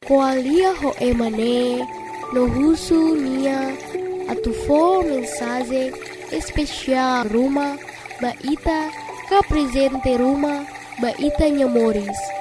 koalia ho emane no husu nia atufo mensagem especial Ruma ba ita ka presente Ruma ba ita nyamoris.